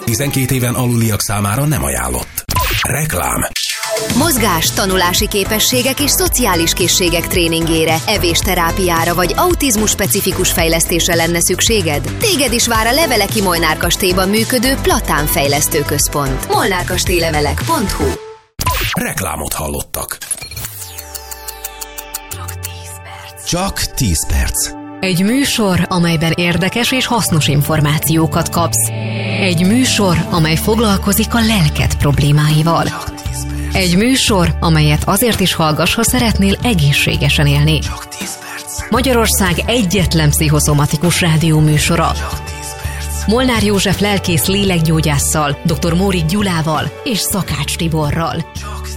12 éven aluliak számára nem ajánlott. Reklám. Mozgás, tanulási képességek és szociális készségek tréningére, evésterápiára vagy autizmus-specifikus fejlesztésre lenne szükséged? Téged is vár a Leveleki Molnár kastélyban működő Platán Fejlesztő Központ. molnárkastélylevelek.hu. Reklámot hallottak. Csak 10 perc. Egy műsor, amelyben érdekes és hasznos információkat kapsz. Egy műsor, amely foglalkozik a lelked problémáival. Egy műsor, amelyet azért is hallgass, ha szeretnél egészségesen élni. Magyarország egyetlen pszichoszomatikus rádió műsora. Molnár József lelkész lélekgyógyásszal, dr. Mórik Gyulával és Szakács Tiborral.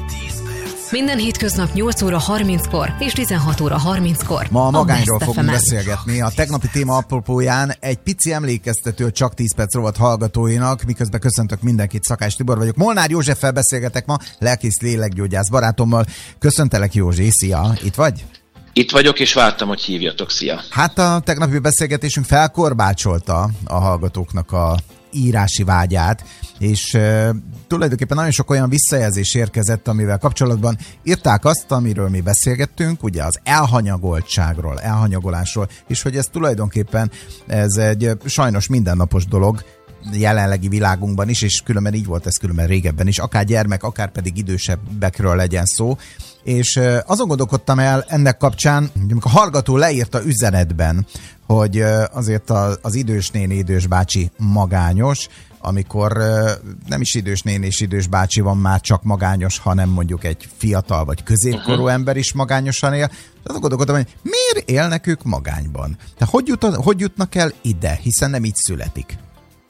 Minden hétköznap 8 óra 30-kor és 16 óra 30-kor. Ma a magányról fogunk beszélgetni. A tegnapi téma apropóján egy pici emlékeztető a Csak 10 perc rovat hallgatóinak, miközben köszöntök mindenkit, Szakács Tibor vagyok. Molnár Józseffel beszélgetek ma, lelkész lélekgyógyász barátommal. Köszöntelek, Józsi, szia! Itt vagy? Itt vagyok, és vártam, hogy hívjatok, szia! Hát a tegnapi beszélgetésünk felkorbácsolta a hallgatóknak a írási vágyát, és tulajdonképpen nagyon sok olyan visszajelzés érkezett, amivel kapcsolatban írták azt, amiről mi beszélgettünk, ugye az elhanyagoltságról, elhanyagolásról, és hogy ez tulajdonképpen ez egy sajnos mindennapos dolog jelenlegi világunkban is, és különben így volt ez különben régebben is, akár gyermek, akár pedig idősebbekről legyen szó. És azon gondolkodtam el ennek kapcsán, hogy amikor a hallgató leírta üzenetben, hogy azért az idős néni, idős bácsi magányos, amikor nem is idős néni és idős bácsi van már csak magányos, hanem mondjuk egy fiatal vagy középkorú ember is magányosan él. Azon gondolkodtam, hogy miért élnek ők magányban? Tehát hogy jutnak el ide, hiszen nem így születik?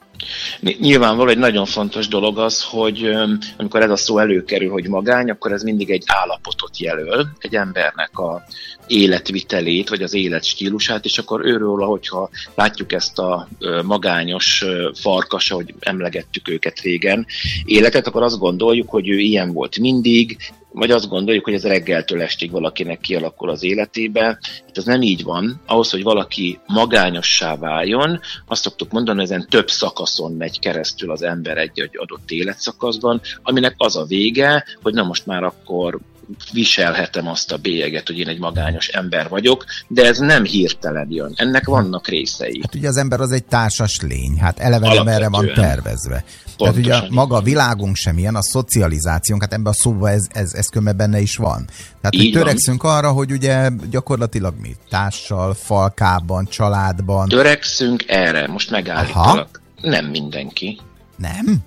Nyilvánvaló egy nagyon fontos dolog az, hogy amikor ez a szó előkerül, hogy magány, akkor ez mindig egy állapotot jelöl, egy embernek a életvitelét, vagy az életstílusát, és akkor őről, hogyha látjuk ezt a magányos farkas, ahogy emlegettük őket régen, életet, akkor azt gondoljuk, hogy ő ilyen volt mindig, vagy azt gondoljuk, hogy ez reggeltől estig valakinek kialakul az életébe. Itt ez nem így van. Ahhoz, hogy valaki magányossá váljon, azt szoktuk mondani, hogy ezen több szakaszon megy keresztül az ember egy adott életszakaszban, aminek az a vége, hogy na most már akkor viselhetem azt a bélyeget, hogy én egy magányos ember vagyok, de ez nem hirtelen jön. Ennek vannak részei. Hát ugye az ember az egy társas lény, hát eleve erre van tervezve. Tehát ugye maga a világunk sem ilyen, a szocializációnk, hát ebben a szóban ez különben benne is van. Tehát hogy törekszünk arra, hogy ugye gyakorlatilag mi? Társal, falkában, családban. Törekszünk erre, most megállítalak. Nem mindenki. Nem?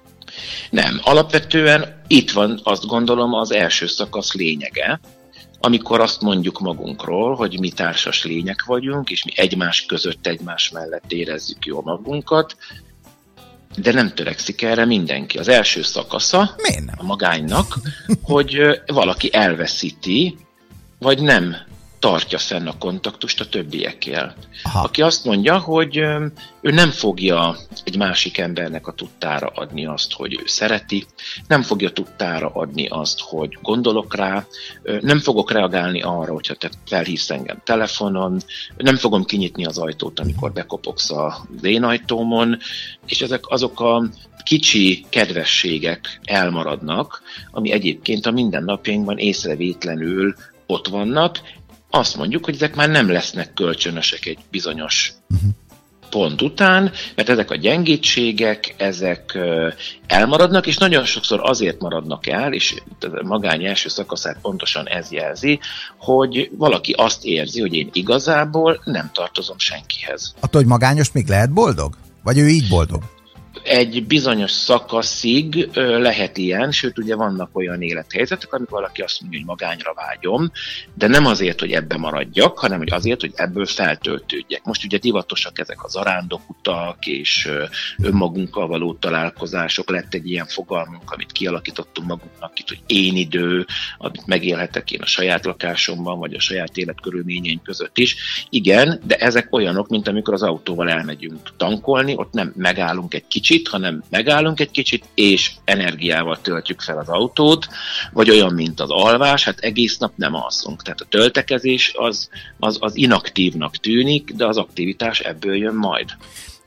Nem. Alapvetően itt van, azt gondolom, az első szakasz lényege, amikor azt mondjuk magunkról, hogy mi társas lények vagyunk, és mi egymás között, egymás mellett érezzük jól magunkat, de nem törekszik erre mindenki. Az első szakasza a magánynak, hogy valaki elveszíti, vagy nem tartja fenn a kontaktust a többiekkel. Aha. Aki azt mondja, hogy ő nem fogja egy másik embernek a tudtára adni azt, hogy ő szereti, nem fogja tudtára adni azt, hogy gondolok rá, nem fogok reagálni arra, hogyha te felhívsz engem telefonon, nem fogom kinyitni az ajtót, amikor bekopogsz az én ajtómon, és ezek azok a kicsi kedvességek elmaradnak, ami egyébként a mindennapjainkban észrevétlenül ott vannak. Azt mondjuk, hogy ezek már nem lesznek kölcsönösek egy bizonyos pont után, mert ezek a gyengétségek, ezek elmaradnak, és nagyon sokszor azért maradnak el, és a magány első szakaszát pontosan ez jelzi, hogy valaki azt érzi, hogy én igazából nem tartozom senkihez. Attól, hogy magányos még lehet boldog? Vagy ő így boldog? Egy bizonyos szakaszig lehet ilyen, sőt ugye vannak olyan élethelyzetek, amikor valaki azt mondja, hogy magányra vágyom, de nem azért, hogy ebbe maradjak, hanem hogy azért, hogy ebből feltöltődjek. Most ugye divatosak ezek a zarándokutak és önmagunkkal való találkozások, lett egy ilyen fogalmunk, amit kialakítottunk magunknak itt, hogy én idő, amit megélhetek én a saját lakásomban, vagy a saját életkörülményeim között is. Igen, de ezek olyanok, mint amikor az autóval elmegyünk tankolni, ott nem megállunk egy kicsit, hanem megállunk egy kicsit, és energiával töltjük fel az autót, vagy olyan, mint az alvás, hát egész nap nem alszunk. Tehát a töltekezés az inaktívnak tűnik, de az aktivitás ebből jön majd.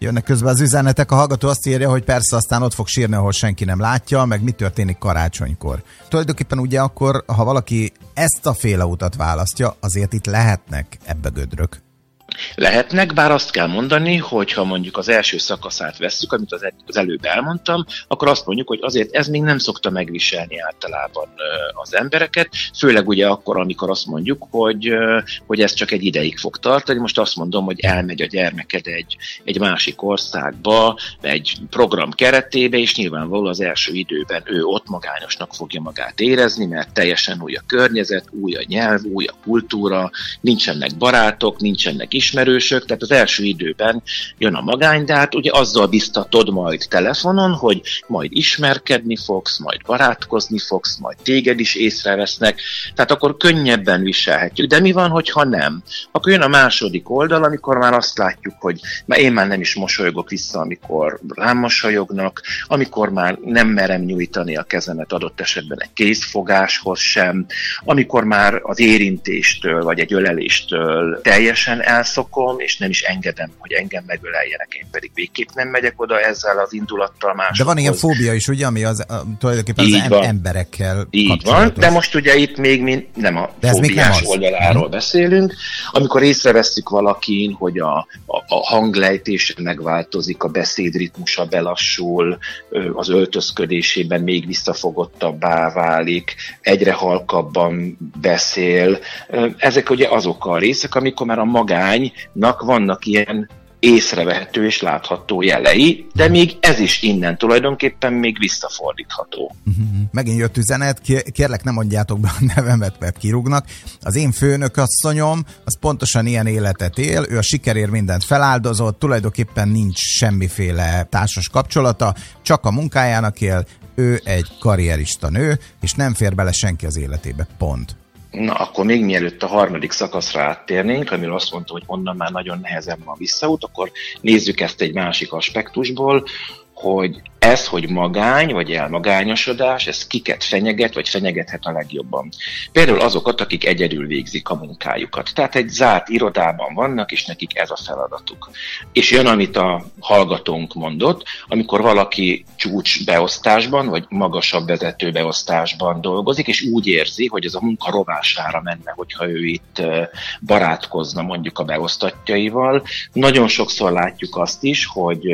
Jönnek közben az üzenetek, a hallgató azt írja, hogy persze aztán ott fog sírni, ahol senki nem látja, meg mi történik karácsonykor. Tulajdonképpen ugye akkor, ha valaki ezt a féle utat választja, azért itt lehetnek ebbe gödrök. Lehetnek, bár azt kell mondani, hogy ha mondjuk az első szakaszát vesszük, amit az előbb elmondtam, akkor azt mondjuk, hogy azért ez még nem szokta megviselni általában az embereket, főleg ugye akkor, amikor azt mondjuk, hogy ez csak egy ideig fog tartani. Most azt mondom, hogy elmegy a gyermeked egy másik országba, egy program keretébe, és nyilvánvalóan az első időben ő ott magányosnak fogja magát érezni, mert teljesen új a környezet, új a nyelv, új a kultúra, nincsenek barátok, nincsenek ismerősök, tehát az első időben jön a magány, de hát ugye azzal biztatod majd telefonon, hogy majd ismerkedni fogsz, majd barátkozni fogsz, majd téged is észrevesznek, tehát akkor könnyebben viselhetjük. De mi van, hogyha nem? Akkor jön a második oldal, amikor már azt látjuk, hogy én már nem is mosolygok vissza, amikor rám mosolyognak, amikor már nem merem nyújtani a kezemet adott esetben egy kézfogáshoz sem, amikor már az érintéstől vagy egy öleléstől teljesen elszokom, és nem is engedem, hogy engem megöleljenek, én pedig végképp nem megyek oda ezzel az indulattal másokhoz. De van ilyen fóbia is, ugye, ami tulajdonképpen az emberekkel így van, de most ugye itt még nem a fóbiás oldaláról beszélünk. Amikor észrevesszük valakin, hogy a hanglejtés megváltozik, a beszédritmusa belassul, az öltözködésében még visszafogottabbá válik, egyre halkabban beszél. Ezek ugye azok a részek, amikor már a magánynak vannak ilyen észrevehető és látható jelei, de még ez is innen tulajdonképpen még visszafordítható. Megint jött üzenet, kérlek, nem mondjátok be a nevemet, mert kirúgnak. Az én főnökasszonyom, az pontosan ilyen életet él, ő a sikerért mindent feláldozott, tulajdonképpen nincs semmiféle társas kapcsolata, csak a munkájának él, ő egy karrierista nő, és nem fér bele senki az életébe, pont. Na, akkor még mielőtt a harmadik szakaszra áttérnénk, amiről azt mondta, hogy onnan már nagyon nehezen van visszaút, akkor nézzük ezt egy másik aspektusból, hogy ez, hogy magány vagy elmagányosodás, ez kiket fenyeget, vagy fenyegethet a legjobban. Például azokat, akik egyedül végzik a munkájukat. Tehát egy zárt irodában vannak, és nekik ez a feladatuk. És jön, amit a hallgatónk mondott, amikor valaki csúcsbeosztásban, vagy magasabb vezetőbeosztásban dolgozik, és úgy érzi, hogy ez a munka rovására menne, hogyha ő itt barátkozna mondjuk a beosztattjaival. Nagyon sokszor látjuk azt is, hogy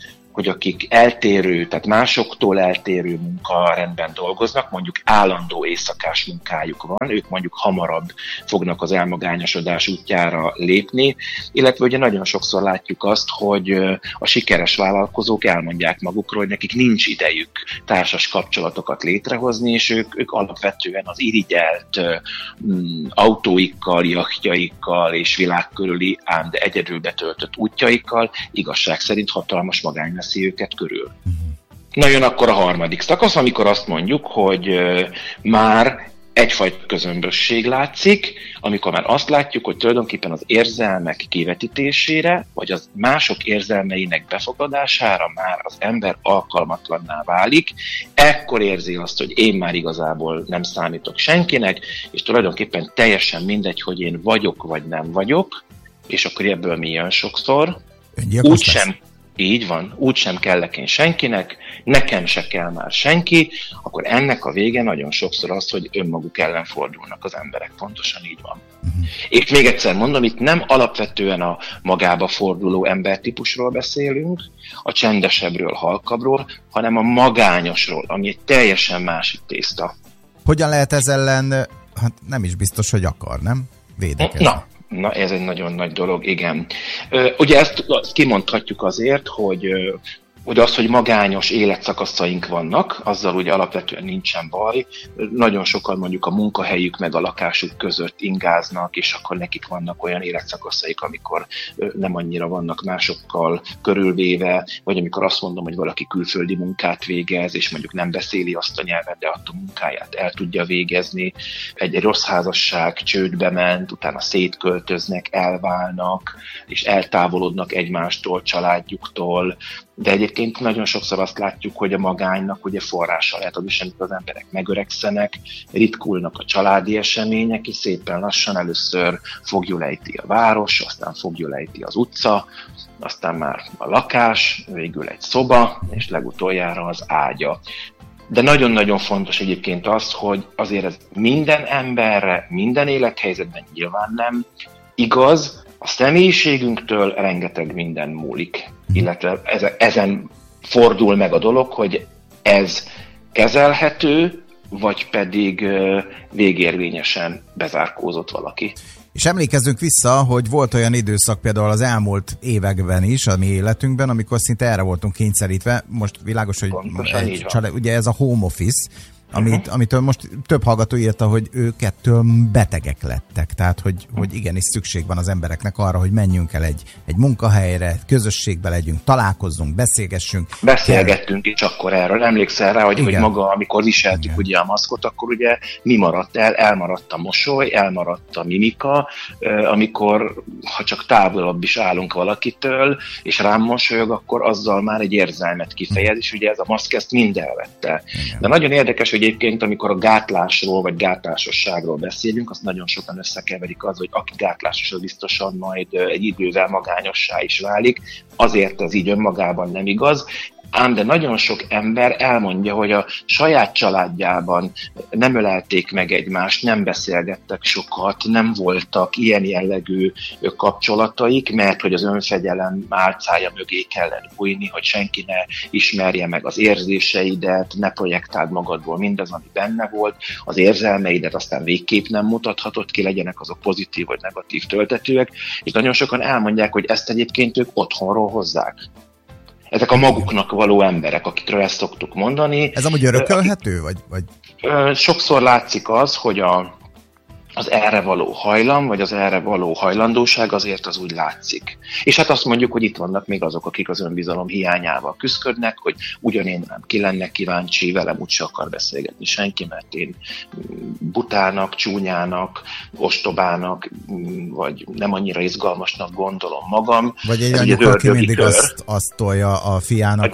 akik eltérő, tehát másoktól eltérő munkarendben dolgoznak, mondjuk állandó éjszakás munkájuk van, ők mondjuk hamarabb fognak az elmagányosodás útjára lépni, illetve ugye nagyon sokszor látjuk azt, hogy a sikeres vállalkozók elmondják magukról, hogy nekik nincs idejük társas kapcsolatokat létrehozni, és ők alapvetően az irigyelt autóikkal, jachtjaikkal és világkörüli, ám de egyedül betöltött útjaikkal igazság szerint hatalmas magány veszi őket körül. Na jön akkor a harmadik szakasz, amikor azt mondjuk, hogy már egyfajta közömbösség látszik, amikor már azt látjuk, hogy tulajdonképpen az érzelmek kivetítésére, vagy az mások érzelmeinek befogadására már az ember alkalmatlanná válik, ekkor érzi azt, hogy én már igazából nem számítok senkinek, és tulajdonképpen teljesen mindegy, hogy én vagyok, vagy nem vagyok, és akkor ebből mi jön sokszor? Úgysem. Így van, úgysem kellek én senkinek, nekem se kell már senki, akkor ennek a vége nagyon sokszor az, hogy önmaguk ellen fordulnak az emberek. Pontosan így van. És még egyszer mondom, itt nem alapvetően a magába forduló embertípusról beszélünk, a csendesebbről, halkabbról, hanem a magányosról, ami egy teljesen másik tészta. Hogyan lehet ez ellen, hát nem is biztos, hogy akar, nem? Védekezni. Na, ez egy nagyon nagy dolog, igen. Ugye ezt kimondhatjuk azért, hogy az, hogy magányos életszakaszaink vannak, azzal ugye alapvetően nincsen baj. Nagyon sokan mondjuk a munkahelyük meg a lakásuk között ingáznak, és akkor nekik vannak olyan életszakaszaik, amikor nem annyira vannak másokkal körülvéve, vagy amikor azt mondom, hogy valaki külföldi munkát végez, és mondjuk nem beszéli azt a nyelvet, de attól munkáját el tudja végezni. Egy rossz házasság csődbe ment, utána szétköltöznek, elválnak, és eltávolodnak egymástól, családjuktól. de egyébként nagyon sokszor azt látjuk, hogy a magánynak ugye forrása lehet az is, amikor az emberek megöregszenek, ritkulnak a családi események, és szépen lassan először foglyulejti a város, aztán foglyulejti az utca, aztán már a lakás, végül egy szoba, és legutoljára az ágya. De nagyon-nagyon fontos egyébként az, hogy azért ez minden emberre, minden élethelyzetben nyilván nem igaz, a személyiségünktől rengeteg minden múlik, illetve ezen fordul meg a dolog, hogy ez kezelhető, vagy pedig végérvényesen bezárkózott valaki. És emlékezzünk vissza, hogy volt olyan időszak például az elmúlt években is, a mi életünkben, amikor szinte erre voltunk kényszerítve. Most világos, hogy ugye ez a home office, amitől most több hallgató írta, hogy ők ettől betegek lettek. Tehát, hogy igenis szükség van az embereknek arra, hogy menjünk el egy munkahelyre, közösségbe legyünk, találkozzunk, beszélgessünk. Beszélgettünk is akkor erről. Emlékszel rá, hogy maga, amikor viseltük ugye a maszkot, akkor ugye mi maradt el? Elmaradt a mosoly, elmaradt a mimika, amikor, ha csak távolabb is állunk valakitől, és rám mosolyog, akkor azzal már egy érzelmet kifejez, és ugye ez a maszk ezt mind elvette. De nagyon érdekes, hogy egyébként, amikor a gátlásról vagy gátlásosságról beszélünk, azt nagyon sokan összekeverik az, hogy aki gátlásos, az biztosan majd egy idővel magányossá is válik. Azért ez így önmagában nem igaz. Ám de nagyon sok ember elmondja, hogy a saját családjában nem ölelték meg egymást, nem beszélgettek sokat, nem voltak ilyen jellegű kapcsolataik, mert hogy az önfegyelem álcája mögé kellett bújni, hogy senki ne ismerje meg az érzéseidet, ne projektáld magadból mindaz, ami benne volt, az érzelmeidet aztán végképp nem mutathatod ki, legyenek azok pozitív vagy negatív töltetőek, és nagyon sokan elmondják, hogy ezt egyébként ők otthonról hozzák. Ezek a maguknak való emberek, akikről ezt szoktuk mondani. Ez amúgy örökölhető? Vagy? Sokszor látszik az, hogy az erre való hajlam, vagy az erre való hajlandóság azért az úgy látszik. És hát azt mondjuk, hogy itt vannak még azok, akik az önbizalom hiányával küszködnek, hogy ugyanén rám ki lenne kíváncsi, velem úgyse akar beszélgetni senki, mert én butának, csúnyának, ostobának, vagy nem annyira izgalmasnak gondolom magam. Vagy egy anyuka, aki mindig azt tolja a fiának,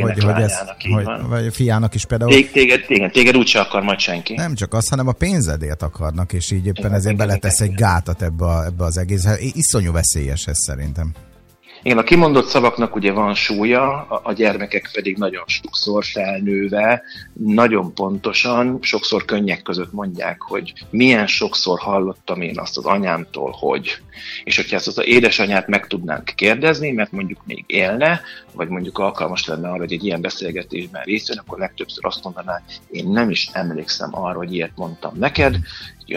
vagy a fiának is például. Téged úgyse akar majd senki. Nem csak az, hanem a pénzedért akarnak, és így éppen ezért beletesz egy gátat ebbe az egész. Iszonyú veszélyes ez szerintem. Igen, a kimondott szavaknak ugye van súlya, a gyermekek pedig nagyon sokszor felnőve, nagyon pontosan, sokszor könnyek között mondják, hogy milyen sokszor hallottam én azt az anyámtól, hogy. És hogyha ezt az édesanyát meg tudnánk kérdezni, mert mondjuk még élne, vagy mondjuk alkalmas lenne arra, hogy egy ilyen beszélgetésben részt vegyen, akkor legtöbbször azt mondaná, én nem is emlékszem arra, hogy ilyet mondtam neked,